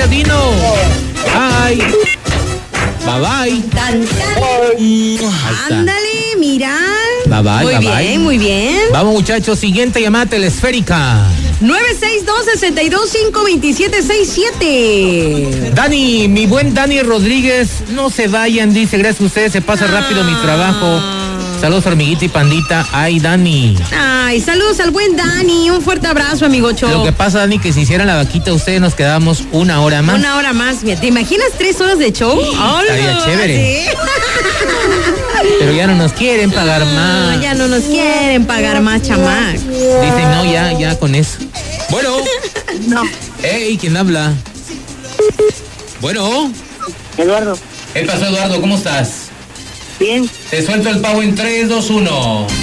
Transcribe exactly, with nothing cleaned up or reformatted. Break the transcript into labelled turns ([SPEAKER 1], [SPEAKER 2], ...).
[SPEAKER 1] Gracias, Dino. Bye. Bye bye.
[SPEAKER 2] Tan, tan. Ándale, mira.
[SPEAKER 1] Bye bye.
[SPEAKER 2] Muy
[SPEAKER 1] bye,
[SPEAKER 2] bien,
[SPEAKER 1] bye.
[SPEAKER 2] muy bien.
[SPEAKER 1] Vamos, muchachos, siguiente llamada telesférica.
[SPEAKER 2] nueve seis dos, seis dos cinco, dos siete seis siete.
[SPEAKER 1] Dani, mi buen Dani Rodríguez, no se vayan, dice, gracias a ustedes, se pasa rápido mi trabajo. Saludos, hormiguita y pandita. Ay, Dani.
[SPEAKER 2] Ay, saludos al buen Dani. Un fuerte abrazo, amigocho.
[SPEAKER 1] Lo que pasa, Dani, que si hicieran la vaquita, ustedes nos quedamos una hora más.
[SPEAKER 2] Una hora más, mira. ¿Te imaginas tres horas de show?
[SPEAKER 1] Estaría chévere.
[SPEAKER 2] ¿Sí?
[SPEAKER 1] Pero ya no nos quieren pagar más.
[SPEAKER 2] No, ya no nos quieren pagar más, chamac.
[SPEAKER 1] Dicen, no, ya, ya con eso. Bueno.
[SPEAKER 3] No.
[SPEAKER 1] Hey, ¿quién habla? Bueno.
[SPEAKER 3] Eduardo.
[SPEAKER 1] ¿Qué pasó, Eduardo? ¿Cómo estás?
[SPEAKER 3] Bien.
[SPEAKER 1] Te suelto el pavo en tres, dos, uno.